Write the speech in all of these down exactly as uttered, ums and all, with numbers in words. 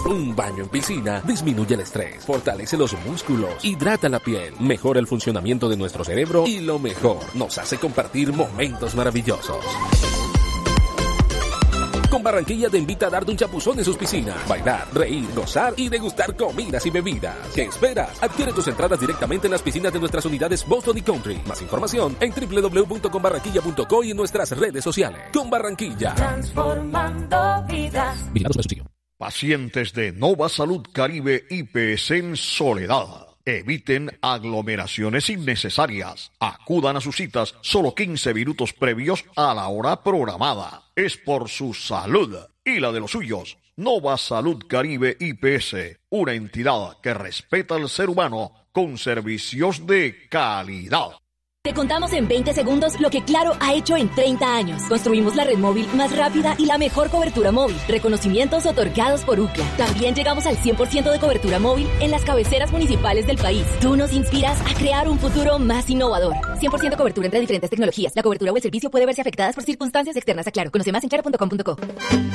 Un baño en piscina disminuye el estrés, fortalece los músculos, hidrata la piel, mejora el funcionamiento de nuestro cerebro y lo mejor, nos hace compartir momentos maravillosos. Con Barranquilla te invita a darte un chapuzón en sus piscinas, bailar, reír, gozar y degustar comidas y bebidas. ¿Qué esperas? Adquiere tus entradas directamente en las piscinas de nuestras unidades Boston y Country. Más información en doble u doble u doble u punto con barranquilla punto co y en nuestras redes sociales. Con Barranquilla. Transformando vidas. Pacientes de Nova Salud Caribe I P S en Soledad. Eviten aglomeraciones innecesarias. Acudan a sus citas solo quince minutos previos a la hora programada. Es por su salud y la de los suyos. Nova Salud Caribe I P S, una entidad que respeta al ser humano con servicios de calidad. Te contamos en veinte segundos lo que Claro ha hecho en treinta años. Construimos la red móvil más rápida y la mejor cobertura móvil. Reconocimientos otorgados por U C L A. También llegamos al cien por ciento de cobertura móvil en las cabeceras municipales del país. Tú nos inspiras a crear un futuro más innovador. cien por ciento cobertura entre diferentes tecnologías. La cobertura o el servicio puede verse afectadas por circunstancias externas a Claro. Conoce más en claro punto com punto co.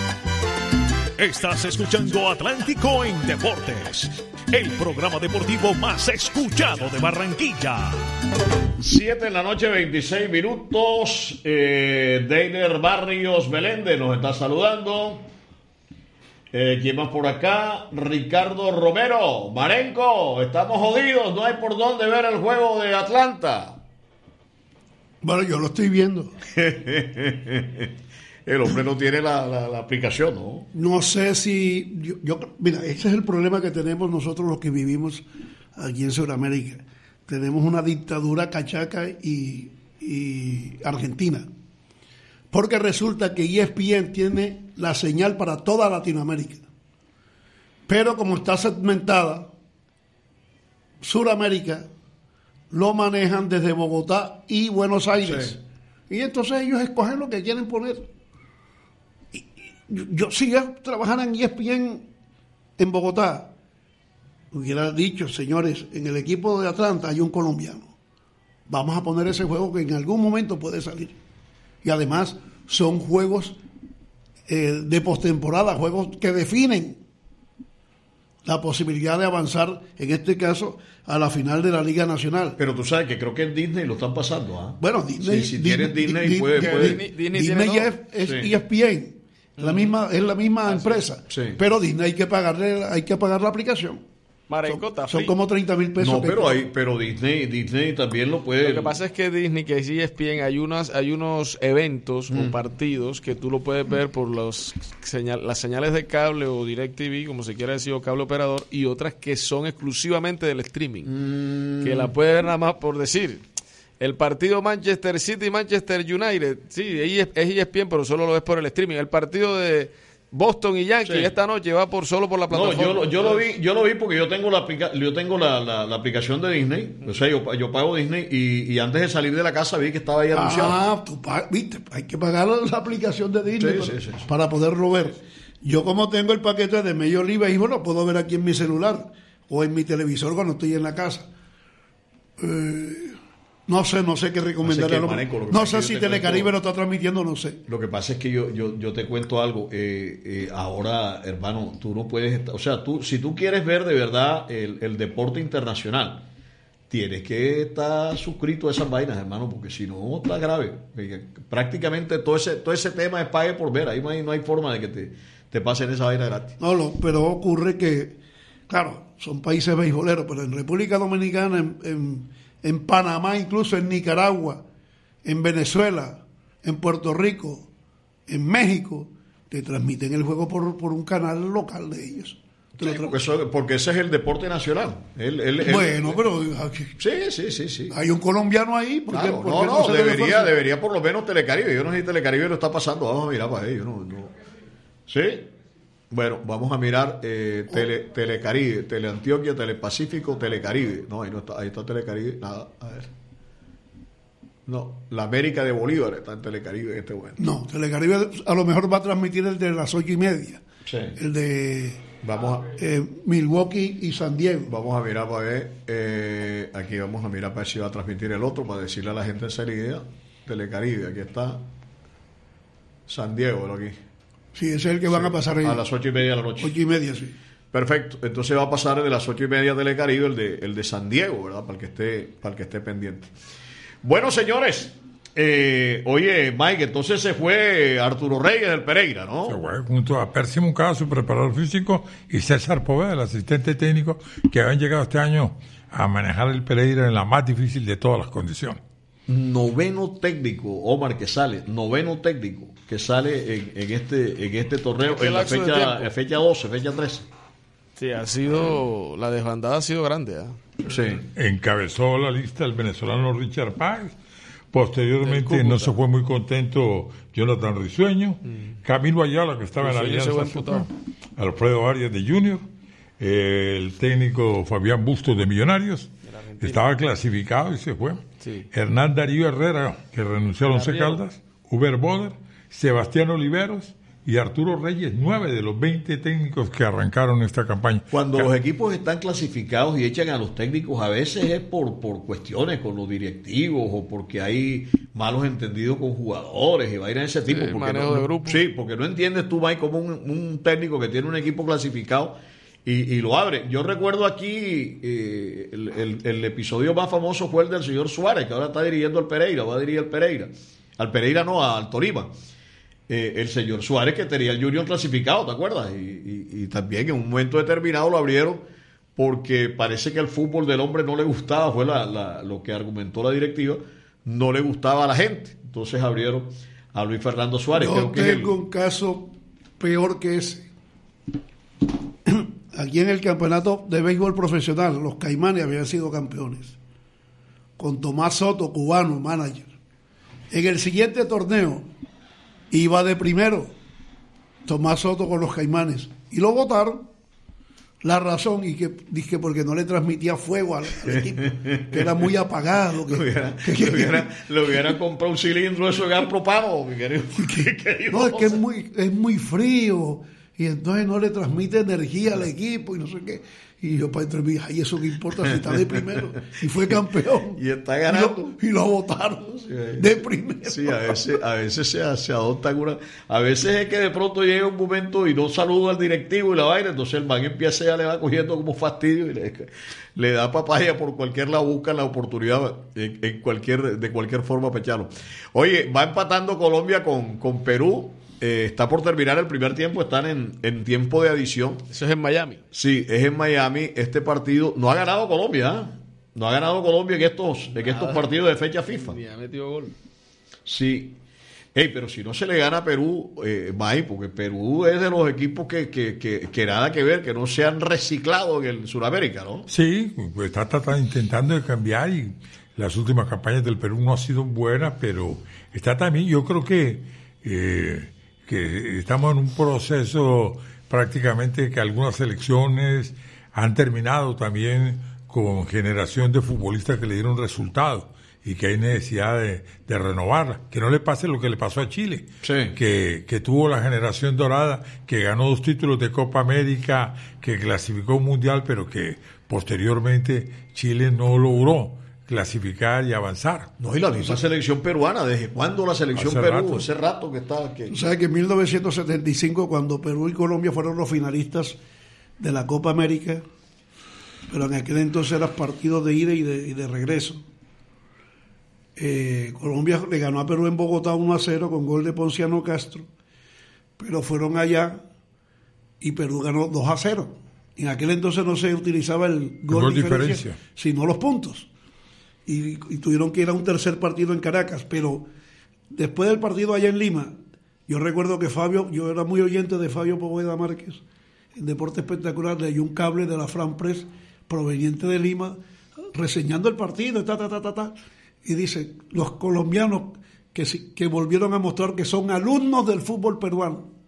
Estás escuchando Atlántico en Deportes, el programa deportivo más escuchado de Barranquilla. siete de la noche, veintiséis minutos. Eh, Deiner Barrios Meléndez nos está saludando. Eh, ¿Quién más por acá? Ricardo Romero. Marenco, estamos jodidos. No hay por dónde ver el juego de Atlanta. Bueno, yo lo estoy viendo. El hombre no tiene la, la, la aplicación, ¿no? No sé si... Yo, yo, mira, ese es el problema que tenemos nosotros los que vivimos aquí en Sudamérica. Tenemos una dictadura cachaca y, y argentina. Porque resulta que E S P N tiene la señal para toda Latinoamérica. Pero como está segmentada, Sudamérica lo manejan desde Bogotá y Buenos Aires. Sí. Y entonces ellos escogen lo que quieren poner. Yo, yo si yo trabajara en E S P N en Bogotá, hubiera dicho, señores, en el equipo de Atlanta hay un colombiano. Vamos a poner ese juego que en algún momento puede salir. Y además son juegos eh, de postemporada, juegos que definen la posibilidad de avanzar, en este caso, a la final de la Liga Nacional. Pero tú sabes que creo que en Disney lo están pasando, ¿ah? ¿eh? Bueno, Disney... Sí, si Disney, tienes Disney, Disney puede... puede. Disney, Disney, Disney ya es, es sí. E S P N, la misma, es la misma ah, empresa. Sí. Sí. Pero Disney hay que pagarle, hay que pagar la aplicación. Marenco, son, son como treinta mil pesos. No, pero hay, pero Disney, Disney también lo puede. Lo que pasa es que Disney, que es E S P N, hay unas, hay unos eventos mm. o partidos que tú lo puedes ver por los señal, las señales de cable o DirecTV, como se quiera decir, o cable operador, y otras que son exclusivamente del streaming, mm. que la puedes ver nada más por decir. El partido Manchester City-Manchester United, sí, es E S P N, pero solo lo ves por el streaming. El partido de Boston y Yankees sí. esta noche va por solo por la plataforma. No, yo, yo lo vi, yo lo vi porque yo tengo la aplica, yo tengo la, la, la aplicación de Disney, o sea, yo, yo pago Disney y, y antes de salir de la casa vi que estaba ahí anunciado. Ah, tú pagas, viste, hay que pagar la aplicación de Disney sí, para, sí, sí, sí. para poderlo ver. Yo como tengo el paquete de Major League Baseball, lo puedo ver aquí en mi celular o en mi televisor cuando estoy en la casa. Eh, No sé, no sé qué recomendar. No, Maneco, no sé si Telecaribe cuento, lo está transmitiendo, no sé. Lo que pasa es que yo yo, yo te cuento algo. Eh, eh, ahora, hermano, tú no puedes estar, o sea, tú si tú quieres ver de verdad el, el deporte internacional, tienes que estar suscrito a esas vainas, hermano, porque si no, está grave. Prácticamente todo ese todo ese tema es pague por ver. Ahí no hay, no hay forma de que te, te pasen esa vaina gratis. No, lo, pero ocurre que, claro, son países beisboleros, pero en República Dominicana, en... en en Panamá, incluso en Nicaragua, en Venezuela, en Puerto Rico, en México, te transmiten el juego por, por un canal local de ellos. Sí, porque, eso, porque ese es el deporte nacional. El, el, bueno, el, pero... Sí, sí, sí, sí. Hay un colombiano ahí. ¿Por claro, qué, no, ¿por no, no debería, debería por lo menos Telecaribe. Yo no sé si Telecaribe lo está pasando. Vamos a mirar para ellos. No, no. ¿Sí? Bueno, vamos a mirar eh, tele, Telecaribe, Teleantioquia, Telepacífico, Telecaribe. No, ahí no está, ahí está Telecaribe, nada, a ver. No, la América de Bolívar está en Telecaribe en este momento. No, Telecaribe a lo mejor va a transmitir el de las ocho y media. Sí. El de vamos a, eh, Milwaukee y San Diego. Vamos a mirar para ver, eh, aquí vamos a mirar para ver si va a transmitir el otro, para decirle a la gente esa idea. Telecaribe, aquí está San Diego, aquí. Sí, ese es el que van sí, a pasar ahí. A las ocho y media de la noche. Ocho y media, sí. Perfecto, entonces va a pasar el de las ocho y media Telecaribe, el de, el de San Diego, ¿verdad? Para el que esté, para el que esté pendiente. Bueno, señores, eh, oye, Mike, entonces se fue Arturo Reyes del Pereira, ¿no? Se fue junto a Percy Moncada, su preparador físico, y César Poveda, el asistente técnico, que habían llegado este año a manejar el Pereira en la más difícil de todas las condiciones. Noveno técnico, Omar, que sale, noveno técnico que sale en, en este en este torneo, en la fecha, en fecha doce, fecha trece. Sí, ha sido, la desbandada ha sido grande. ¿eh? Sí. Encabezó la lista el venezolano Richard Páez. Posteriormente no se fue muy contento Jonathan Risueño. Mm. Camilo Ayala, que estaba Risueño en la alianza, se fue. Alfredo Arias de Junior. Eh, el técnico Fabián Bustos de Millonarios. Estaba clasificado y se fue. Sí. Hernán Darío Herrera, que renunció a Once Caldas. Uber Boder, Sebastián Oliveros y Arturo Reyes, nueve de los veinte técnicos que arrancaron esta campaña. Cuando Car- los equipos están clasificados y echan a los técnicos, a veces es por, por cuestiones con los directivos o porque hay malos entendidos con jugadores y vainas de ese tipo. Sí, porque manejo no, de grupo. Sí, porque no entiendes tú, Mike, como un, un técnico que tiene un equipo clasificado y, y lo abre. Yo recuerdo aquí eh, el, el, el episodio más famoso fue el del señor Suárez, que ahora está dirigiendo al Pereira, va a dirigir al Pereira. Al Pereira no, al Tolima. Eh, el señor Suárez, que tenía el Junior clasificado, ¿te acuerdas? Y, y, y también en un momento determinado lo abrieron porque parece que el fútbol del hombre no le gustaba, fue la, la, lo que argumentó la directiva, no le gustaba a la gente. Entonces abrieron a Luis Fernando Suárez. Yo Creo que tengo es el... un caso peor que ese. Aquí en el campeonato de béisbol profesional, los Caimanes habían sido campeones, con Tomás Soto, cubano, manager. En el siguiente torneo iba de primero Tomás Soto con los Caimanes y lo votaron. La razón, y que dije porque no le transmitía fuego al, al equipo, que era muy apagado. Que, lo hubieran que, que, hubiera, hubiera comprado un cilindro eso de gas propano. Mi querido, que, que no, es que es muy, es muy frío y entonces no le transmite energía al equipo y no sé qué. Y yo para entre mí, ay, eso que importa si está de primero. Y fue campeón. Y está ganando. Y lo, y lo votaron sí, de primero. Sí, a veces, a veces se, se adoptan una... A veces es que de pronto llega un momento y no saluda al directivo y la vaina, entonces el man empieza ya le va cogiendo como fastidio y le, le da papaya por cualquier lado, busca la oportunidad en, en cualquier, de cualquier forma para echarlo. Oye, va empatando Colombia con, con Perú. Eh, está por terminar el primer tiempo, están en, en tiempo de adición. Eso es en Miami. Sí, es en Miami. Este partido no ha ganado Colombia, ¿eh? No ha ganado Colombia en estos, en estos partidos de fecha FIFA. Ni ha metido gol. Sí. Hey, pero si no se le gana a Perú, eh, May, porque Perú es de los equipos que, que, que, que nada que ver, que no se han reciclado en el Sudamérica, ¿no? Sí, pues está, está, está intentando de cambiar y las últimas campañas del Perú no han sido buenas, pero está también, yo creo que eh, que estamos en un proceso prácticamente que algunas selecciones han terminado también con generación de futbolistas que le dieron resultados y que hay necesidad de, de renovarla, que no le pase lo que le pasó a Chile, sí. que, que tuvo la generación dorada, que ganó dos títulos de Copa América, que clasificó un mundial, pero que posteriormente Chile no logró clasificar y avanzar. No, y la misma selección peruana, ¿desde cuándo la selección Hace Perú? rato. Hace rato que está... Que... O sea que en mil novecientos setenta y cinco, cuando Perú y Colombia fueron los finalistas de la Copa América, pero en aquel entonces eran partidos de ida y de, y de regreso, eh, Colombia le ganó a Perú en Bogotá uno a cero con gol de Ponciano Castro, pero fueron allá y Perú ganó dos a cero. En aquel entonces no se utilizaba el gol, gol diferencia, diferencia, sino los puntos. Y, y tuvieron que ir a un tercer partido en Caracas, pero después del partido allá en Lima, yo recuerdo que Fabio, yo era muy oyente de Fabio Poveda Márquez, en Deporte Espectacular, leí un cable de la Fran Press proveniente de Lima, reseñando el partido, ta, ta, ta, ta, ta, y dice, los colombianos que, que volvieron a mostrar que son alumnos del fútbol peruano.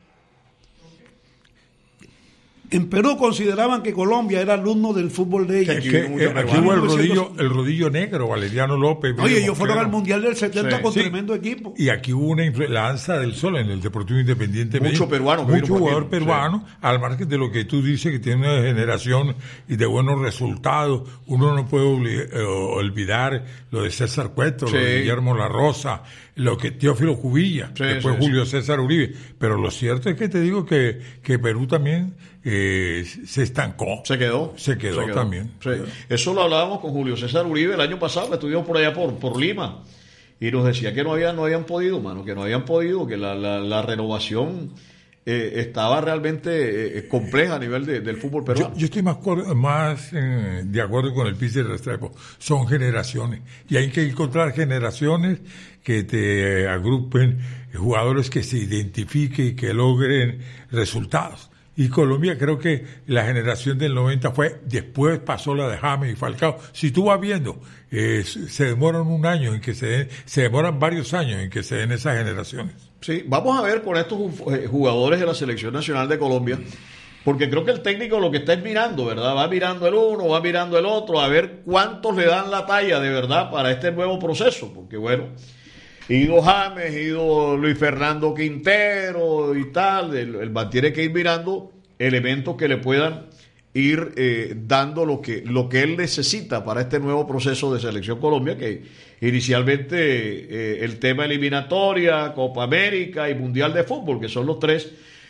En Perú consideraban que Colombia era alumno del fútbol de ellos. Que, que, eh, aquí hubo el rodillo, el rodillo negro, Valeriano López. Oye, ellos fueron al Mundial del setenta sí, con sí. tremendo equipo. Y aquí hubo una influ- la Danza del Sol en el Deportivo Independiente. Mucho peruano. Mucho jugador peruano, sí. Al margen de lo que tú dices, que tiene una generación y de buenos resultados. Uno no puede obli- eh, olvidar lo de César Cueto, sí. Lo de Guillermo La Rosa, lo que Teófilo Cubilla, sí, después sí, Julio sí. César Uribe, pero lo cierto es que te digo que, que Perú también eh, se estancó. Se quedó. Se quedó, se quedó. también. Sí. Eso lo hablábamos con Julio César Uribe el año pasado, que estuvimos por allá por, por Lima, y nos decía que no, había, no habían podido, mano, que no habían podido, que la, la, la renovación eh, estaba realmente eh, compleja a nivel de, del fútbol peruano. Yo, yo estoy más, más eh, de acuerdo con el Pizzi Restrepo. Son generaciones, y hay que encontrar generaciones que te agrupen, jugadores que se identifiquen y que logren resultados. Y Colombia, creo que la generación del noventa fue, después pasó la de James y Falcao. Si tú vas viendo, eh, se demoran un año en que se den, se demoran varios años en que se den esas generaciones. Sí, vamos a ver con estos jugadores de la Selección Nacional de Colombia, porque creo que el técnico lo que está es mirando, ¿verdad? Va mirando el uno, va mirando el otro, a ver cuántos le dan la talla de verdad para este nuevo proceso, porque bueno, ido James, ido Luis Fernando Quintero y tal, el, el man tiene que ir mirando elementos que le puedan ir eh, dando lo que, lo que él necesita para este nuevo proceso de Selección Colombia, que inicialmente eh, el tema eliminatoria, Copa América y Mundial de Fútbol, que son los tres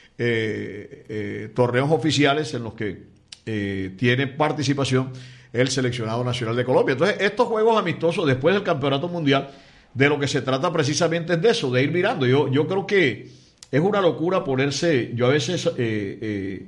eh, eh, torneos oficiales en los que eh, tiene participación el seleccionado nacional de Colombia. Entonces, estos juegos amistosos después del Campeonato Mundial, de lo que se trata precisamente es de eso, de ir mirando. Yo, yo creo que es una locura ponerse, yo a veces eh, eh,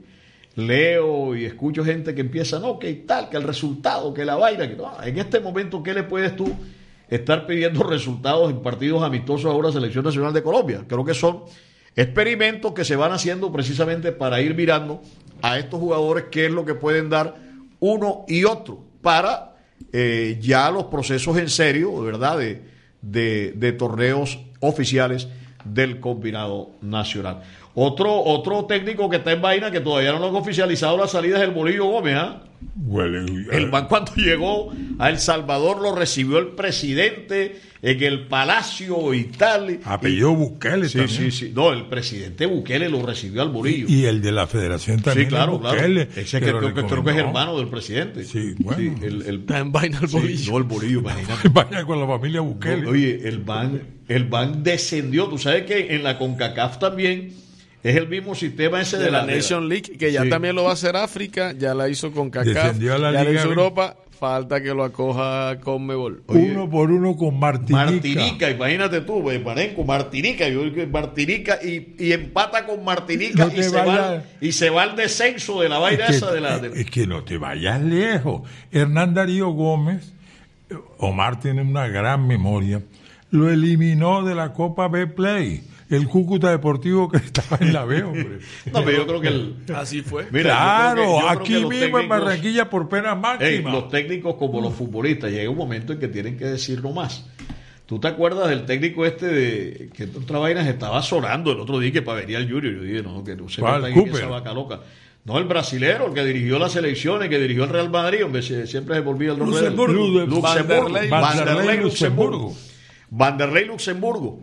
leo y escucho gente que empieza, no, que tal, que el resultado, que la vaina, que no, en este momento, ¿qué le puedes tú estar pidiendo resultados en partidos amistosos ahora a Selección Nacional de Colombia? Creo que son experimentos que se van haciendo precisamente para ir mirando a estos jugadores qué es lo que pueden dar uno y otro para eh, ya los procesos en serio, ¿verdad?, de De, de torneos oficiales del combinado nacional. Otro otro técnico que está en vaina, que todavía no lo han oficializado la salida, es el Bolillo Gómez. ¿eh? Well, el man, cuando llegó a El Salvador, lo recibió el presidente en el palacio y tal. Apellido y, Bukele sí, también. Sí, sí. No, el presidente Bukele lo recibió al Bolillo. Y, y el de la federación también. Sí, claro, Bukele, claro. Ese que, que creo, que creo que es hermano del presidente. Sí, bueno. Sí, el, el, está en vaina el Bolillo. Sí, no, el Bolillo, imagínate. Vaya con la familia Bukele. No, oye, el ban, el ban descendió. Tú sabes que en la CONCACAF también es el mismo sistema ese de, de la, la Nation de la, League, que ya sí. también lo va a hacer África, ya la hizo con CONCACAF, ya la Liga hizo Europa, falta que lo acoja Conmebol. Uno por uno con Martinica. Martinica, imagínate tú, Marenco, Martinica, yo Martinica y, y empata con Martinica no y, se va, y se va al descenso de la vaina es esa que, de la... De... Es que no te vayas lejos. Hernán Darío Gómez, Omar tiene una gran memoria, lo eliminó de la Copa B Play. El Cúcuta Deportivo que estaba en la B, hombre. No, pero yo creo que el... así fue. Mira, claro, yo creo que, yo aquí creo que mismo técnicos, en Barranquilla por pena máxima. Hey, los técnicos como los futbolistas, llega un momento en que tienen que decir no más. ¿Tú te acuerdas del técnico este de que otra vaina estaba sonando el otro día que para venir al Junior? Yo dije, no, que no se metan en esa vaca loca. No, el brasilero, el que dirigió las selecciones, que dirigió el Real Madrid, hombre, siempre se volvía el nombre. Luxemburgo. Luxemburgo. Vanderlei, Vanderlei Luxemburgo. Luxemburgo. Vanderlei Luxemburgo.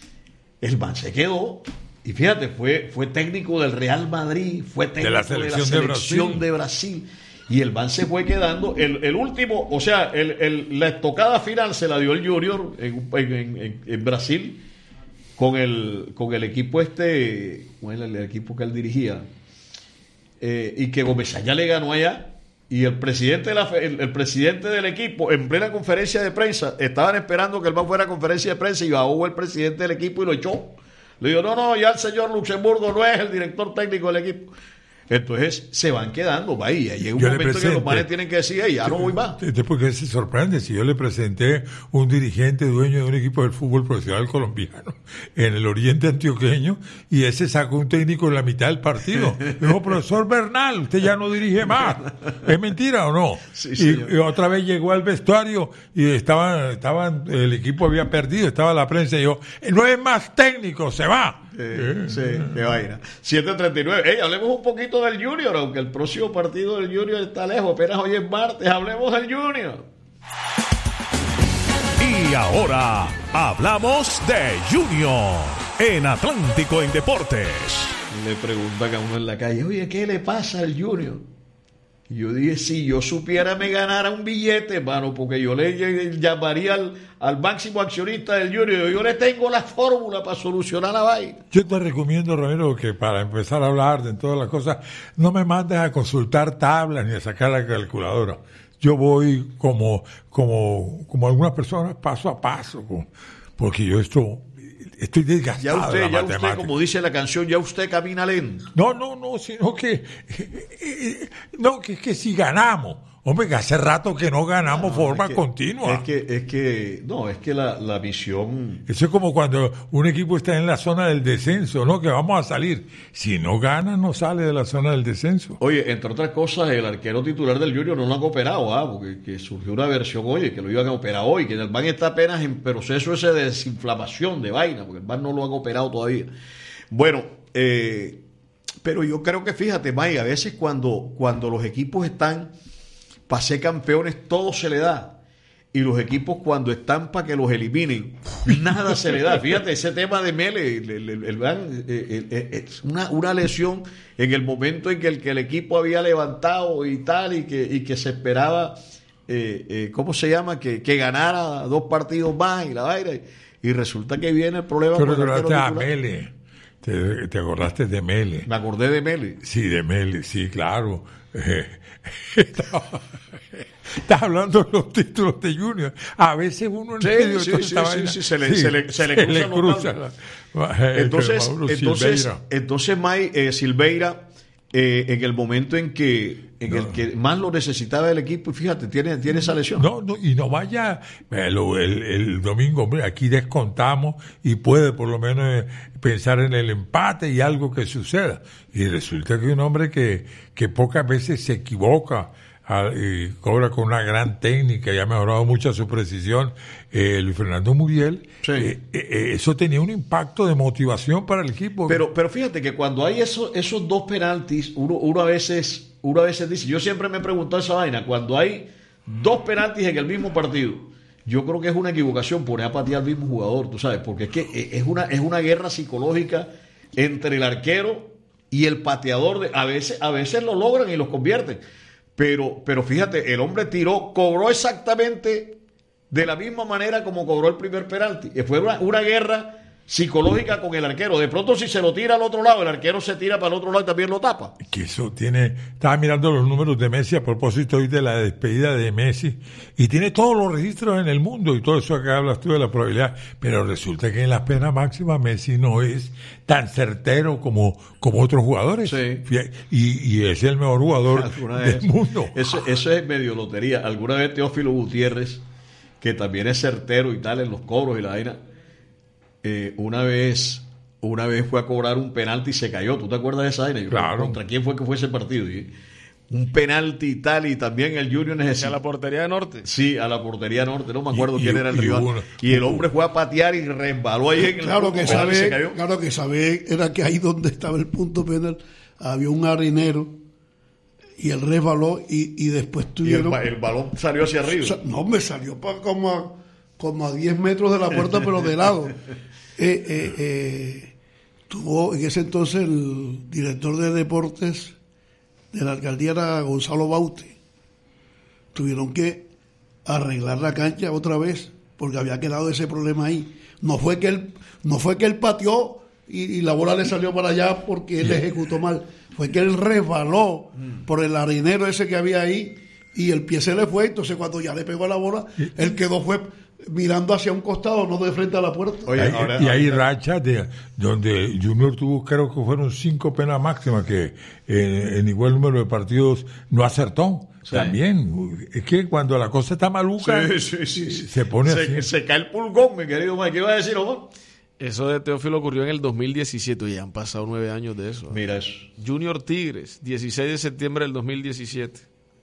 El man se quedó, y fíjate, fue, fue técnico del Real Madrid, fue técnico de la selección de, la selección de, Brasil. de Brasil, y el man se fue quedando, el, el último, o sea, el, el, la estocada final se la dio el Junior en, en, en, en Brasil, con el, con el equipo este, ¿cuál era el equipo que él dirigía? Eh, y que Gómez Allá le ganó allá, y el presidente, de la, el, el presidente del equipo, en plena conferencia de prensa, estaban esperando que el man fuera a conferencia de prensa y bajó el presidente del equipo y lo echó. Le dijo, no, no, ya el señor Luxemburgo no es el director técnico del equipo. Entonces se van quedando, vaya, llega un yo momento que los manes tienen que decir, hey, ya no voy más. Porque él se sorprende, si yo le presenté un dirigente dueño de un equipo del fútbol profesional colombiano en el oriente antioqueño, y ese sacó un técnico en la mitad del partido. Dijo, profesor Bernal, usted ya no dirige más. ¿Es mentira o no? Sí, y, y otra vez llegó al vestuario y estaban, estaban, el equipo había perdido, estaba la prensa y dijo, no es más técnico, se va. Eh, sí, qué vaina. siete treinta y nueve. Hey, hablemos un poquito del Junior, aunque el próximo partido del Junior está lejos. Apenas hoy es martes. Hablemos del Junior. Y ahora hablamos de Junior en Atlántico en Deportes. Le preguntan a uno en la calle, oye, ¿qué le pasa al Junior? Y yo dije, si yo supiera me ganara un billete, hermano, porque yo le llamaría al, al máximo accionista del Junior, yo le tengo la fórmula para solucionar la vaina. Yo te recomiendo, Ramiro, que para empezar a hablar de todas las cosas, no me mandes a consultar tablas ni a sacar la calculadora. Yo voy como, como, como algunas personas, paso a paso, porque yo esto... Estoy desgastado. Ya usted, de la ya matemática. usted, como dice la canción, ya usted camina lento. No, no, no, sino que, eh, no, que, que si ganamos, hombre, que hace rato que no ganamos no, forma es que, continua. Es que, es que, no, es que la, la visión... Eso es como cuando un equipo está en la zona del descenso, ¿no? Que vamos a salir. Si no gana, no sale de la zona del descenso. Oye, entre otras cosas, el arquero titular del Junior no lo han operado, ¿ah? Porque que surgió una versión, oye, que lo iban a operar hoy, que el V A R está apenas en proceso ese de desinflamación de vaina, porque el V A R no lo han operado todavía. Bueno, eh, pero yo creo que, fíjate, May, a veces cuando, cuando los equipos están para ser campeones, todo se le da. Y los equipos cuando están para que los eliminen, nada se le da. Fíjate, ese tema de Mele, el, el, el, el, el, es una, una lesión en el momento en que el, que el equipo había levantado y tal, y que, y que se esperaba, eh, eh, ¿cómo se llama? Que, que ganara dos partidos más y la vaina. Y resulta que viene el problema. Pero recordaste a Mele. Te, te acordaste de Mele. Me acordé de Mele. Sí, de Mele, sí, claro. Eh, estaba, estás hablando de los títulos de Junior. A veces uno en sí, medio sí, de sí, esta sí, vaina, sí, se le, sí, se le, se le se cruza, le cruza la, entonces, entonces, Silveira. entonces May, eh, Silveira, eh, en el momento en que en no. el que más lo necesitaba el equipo, y fíjate, tiene, tiene esa lesión. No, no, y no vaya el, el, el domingo, hombre, aquí descontamos y puede por lo menos eh, pensar en el empate y algo que suceda. Y resulta que un hombre que, que pocas veces se equivoca a, y cobra con una gran técnica y ha mejorado mucho su precisión, eh, Luis Fernando Muriel, sí. eh, eh, eso tenía un impacto de motivación para el equipo. Pero, pero fíjate que cuando hay eso, esos dos penaltis, uno, uno a veces... Uno a veces dice, yo siempre me he preguntado esa vaina, cuando hay dos penaltis en el mismo partido, yo creo que es una equivocación poner a patear al mismo jugador, tú sabes, porque es que es una, es una guerra psicológica entre el arquero y el pateador. De, a veces, a veces lo logran y los convierten, pero, pero fíjate, el hombre tiró, cobró exactamente de la misma manera como cobró el primer penalti. Fue una, una guerra psicológica con el arquero. De pronto, si se lo tira al otro lado, el arquero se tira para el otro lado y también lo tapa. Que eso tiene... Estaba mirando los números de Messi a propósito hoy de la despedida de Messi, y tiene todos los registros en el mundo y todo eso que hablas tú de la probabilidad, pero resulta que en las penas máximas Messi no es tan certero como, como otros jugadores. Sí. Y, y es el mejor jugador del vez, mundo. Eso, eso es medio lotería. Alguna vez Teófilo Gutiérrez, que también es certero y tal en los cobros y la vaina, Eh, una vez una vez fue a cobrar un penalti y se cayó. ¿Tú te acuerdas de esa vaina? Claro. ¿Contra quién fue que fue ese partido? Y un penalti y tal, y también el Junior necesita... ¿A la portería Norte? Sí, a la portería Norte, no me acuerdo y, quién y, era el y rival. uno, y el hombre fue a patear y resbaló ahí en el claro que sabe, se cayó. Claro que sabe, era que ahí donde estaba el punto penal había un harinero y él resbaló y, y después tuvieron... Y el, el balón salió hacia arriba. O sea, no, me salió para como a, como a diez metros de la puerta, pero de lado. Eh, eh, eh, tuvo en ese entonces el director de deportes de la alcaldía era Gonzalo Baute. Tuvieron que arreglar la cancha otra vez porque había quedado ese problema ahí. No fue que él, no fue que él pateó y, y la bola le salió para allá porque él ejecutó mal. Fue que él resbaló por el harinero ese que había ahí y el pie se le fue. Entonces cuando ya le pegó a la bola, él quedó fue mirando hacia un costado, no de frente a la puerta. Oye, hay, ahora, y hay rachas de donde Junior tuvo, creo que fueron cinco penas máximas, que eh, en igual número de partidos no acertó. Sí. También, es que cuando la cosa está maluca, sí, sí, sí, sí. se pone se, así. Se cae el pulgón, mi querido Mike. ¿Qué iba a decir, Omar? Eso de Teófilo ocurrió en el dos mil diecisiete y ya han pasado nueve años de eso. Mira eso. Junior Tigres, dieciséis de septiembre del dos mil diecisiete.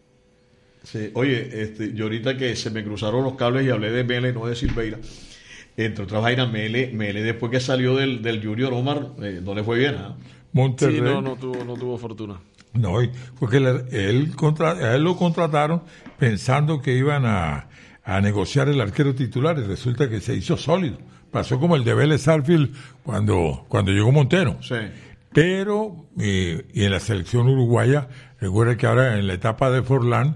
Sí, oye, este, yo ahorita que se me cruzaron los cables y hablé de Mele, no de Silveira, entre otras vainas, Mele, Mele después que salió del, del Junior, Omar, eh, no le fue bien, ¿ah? ¿eh? Monterrey. Sí, no, no tuvo, no tuvo fortuna. No, porque él, él contra, a él lo contrataron pensando que iban a, a negociar el arquero titular y resulta que se hizo sólido. Pasó como el de Vélez Sarsfield cuando, cuando llegó Montero. Sí. Pero, eh, y en la selección uruguaya, recuerda que ahora en la etapa de Forlán,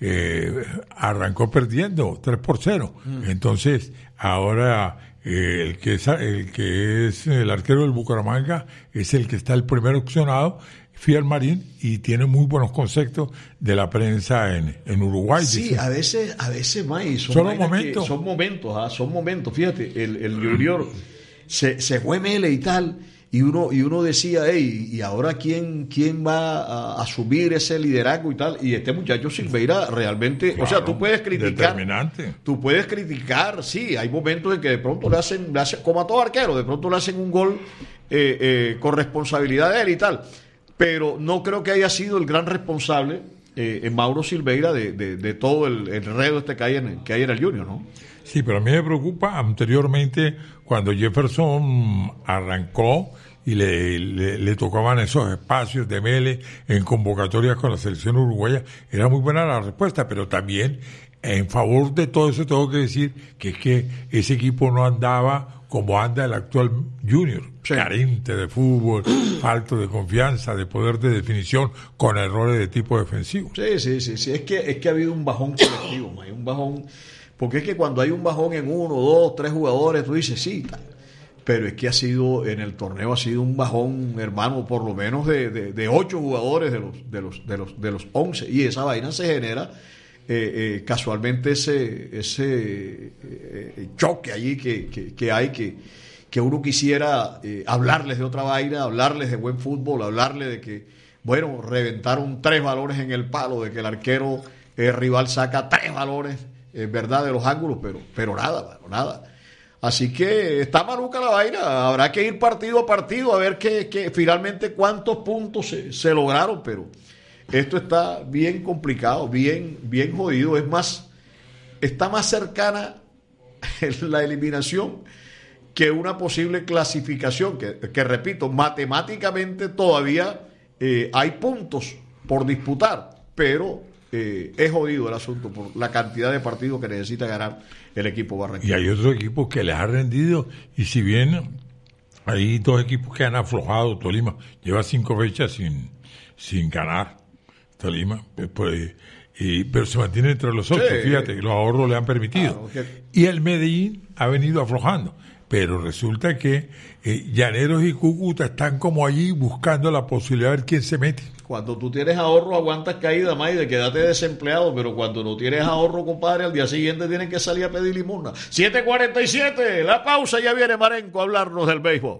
eh, arrancó perdiendo tres por cero. Mm. Entonces, ahora eh, el que es el que es el arquero del Bucaramanga es el que está el primer opcionado, Fiel Marín, y tiene muy buenos conceptos de la prensa en, en Uruguay. Sí, dice. a veces, a veces, May, son, son momentos. Son momentos, ¿ah? son momentos. Fíjate, el, el Junior se, se fue Mele y tal, y uno, y uno decía, hey, ¿y ahora quién, quién va a asumir ese liderazgo y tal? Y este muchacho Silveira realmente, claro, o sea, tú puedes criticar. Determinante. Tú puedes criticar, sí, hay momentos en que de pronto le hacen, le hacen como a todo arquero, de pronto le hacen un gol eh, eh, con responsabilidad de él y tal. Pero no creo que haya sido el gran responsable, eh, Mauro Silveira, de, de, de todo el enredo este que hay, en, que hay en el Junior, ¿no? Sí, pero a mí me preocupa anteriormente cuando Jefferson arrancó y le, le, le tocaban esos espacios de Mele en convocatorias con la selección uruguaya. Era muy buena la respuesta, pero también en favor de todo eso tengo que decir que es que ese equipo no andaba como anda el actual Junior, sí. Carente de fútbol, falto de confianza, de poder de definición, con errores de tipo defensivo. Sí, sí, sí, sí. Es que, es que ha habido un bajón colectivo, hay un bajón, porque es que cuando hay un bajón en uno, dos, tres jugadores, tú dices, sí, tal. Pero es que ha sido, en el torneo ha sido un bajón, hermano, por lo menos de, de, de ocho jugadores de los, de los, de los, de los once, y esa vaina se genera. Eh, eh, casualmente ese ese eh, choque allí que, que, que hay que, que uno quisiera eh, hablarles de otra vaina, hablarles de buen fútbol, hablarles de que, bueno, reventaron tres balones en el palo, de que el arquero eh, rival saca tres balones, eh, verdad, de los ángulos, pero, pero nada, bueno, nada. Así que está maluca la vaina, habrá que ir partido a partido a ver que, que finalmente cuántos puntos se, se lograron, pero esto está bien complicado, bien, bien jodido. Es más, está más cercana la eliminación que una posible clasificación, que, que repito, matemáticamente todavía eh, hay puntos por disputar, pero eh, es jodido el asunto por la cantidad de partidos que necesita ganar el equipo barranquillero. Y hay otros equipos que les ha rendido, y si bien hay dos equipos que han aflojado, Tolima lleva cinco fechas sin, sin ganar. Tolima, pues, y, pero se mantiene entre los ocho, sí. Fíjate, los ahorros le han permitido. Claro, que... Y el Medellín ha venido aflojando, pero resulta que eh, Llaneros y Cúcuta están como allí buscando la posibilidad de ver quién se mete. Cuando tú tienes ahorro aguantas caída, May, de quedarte desempleado, pero cuando no tienes ahorro, compadre, al día siguiente tienen que salir a pedir limosna. siete cuarenta y siete, la pausa, ya viene Marenco a hablarnos del béisbol.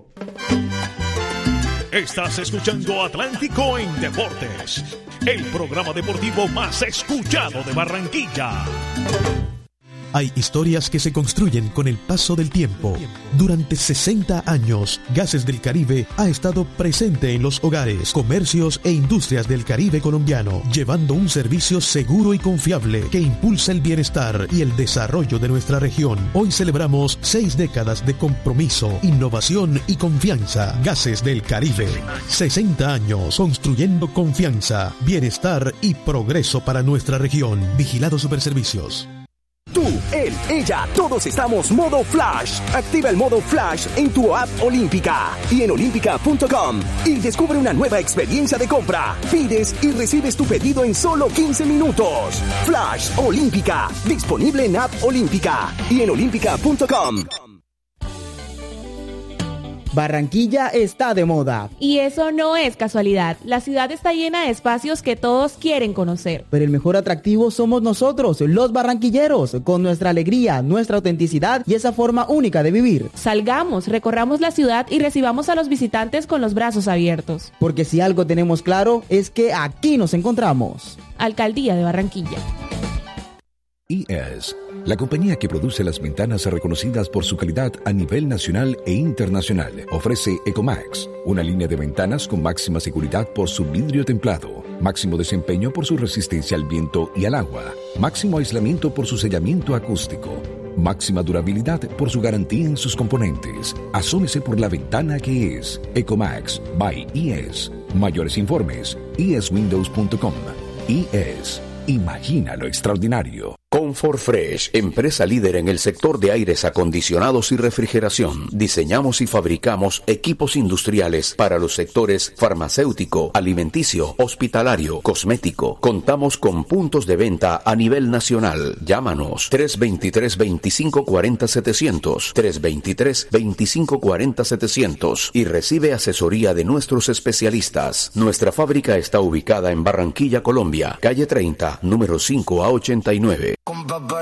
Estás escuchando Atlántico en Deportes, el programa deportivo más escuchado de Barranquilla. Hay historias que se construyen con el paso del tiempo. Durante sesenta años, Gases del Caribe ha estado presente en los hogares, comercios e industrias del Caribe colombiano, llevando un servicio seguro y confiable que impulsa el bienestar y el desarrollo de nuestra región. Hoy celebramos seis décadas de compromiso, innovación y confianza. Gases del Caribe. sesenta años construyendo confianza, bienestar y progreso para nuestra región. Vigilado Superservicios. Tú, él, ella, todos estamos modo Flash. Activa el modo Flash en tu app Olímpica y en olímpica punto com y descubre una nueva experiencia de compra. Pides y recibes tu pedido en solo quince minutos. Flash Olímpica, disponible en app Olímpica y en olímpica punto com. Barranquilla está de moda. Y eso no es casualidad. La ciudad está llena de espacios que todos quieren conocer. Pero el mejor atractivo somos nosotros, los barranquilleros, con nuestra alegría, nuestra autenticidad y esa forma única de vivir. Salgamos, recorramos la ciudad y recibamos a los visitantes con los brazos abiertos. Porque si algo tenemos claro es que aquí nos encontramos. Alcaldía de Barranquilla. I E S, la compañía que produce las ventanas reconocidas por su calidad a nivel nacional e internacional, ofrece Ecomax, una línea de ventanas con máxima seguridad por su vidrio templado, máximo desempeño por su resistencia al viento y al agua, máximo aislamiento por su sellamiento acústico, máxima durabilidad por su garantía en sus componentes. Asómese por la ventana que es Ecomax by I E S. Mayores informes, i e s windows punto com. I E S. Imagina lo extraordinario. Con Comfort Fresh, empresa líder en el sector de aires acondicionados y refrigeración. Diseñamos y fabricamos equipos industriales para los sectores farmacéutico, alimenticio, hospitalario, cosmético. Contamos con puntos de venta a nivel nacional. Llámanos tres dos tres, veinticinco cuarenta, setecientos, tres dos tres, veinticinco cuarenta, setecientos y recibe asesoría de nuestros especialistas. Nuestra fábrica está ubicada en Barranquilla, Colombia, calle treinta, número cinco a ochenta y nueve.